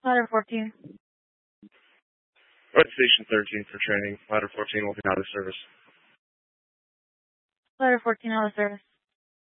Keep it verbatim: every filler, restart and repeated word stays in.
Ladder fourteen. Right, Station thirteen for training. Ladder fourteen will be out of service. Ladder fourteen out of service.